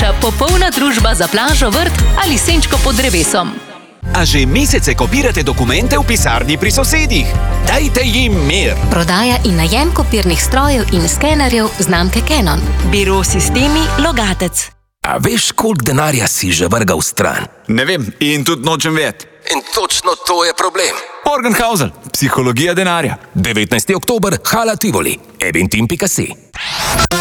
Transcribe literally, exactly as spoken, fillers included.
Naša popolna družba za plažo, vrt ali senčko pod drevesom. A že mesece kopirate dokumente v pisarni pri sosedih? Dajte jim mir! Prodaja in najem kopirnih strojev in skenerjev znamke Canon. Biro Sistemi Logatec. A veš, koliko denarja si že vrgal stran? Ne vem in tudi nočem vedeti. In točno to je problem. Morgenhausen, psihologija denarja. devetnajsti oktober, Hala Tivoli, eventim pika si.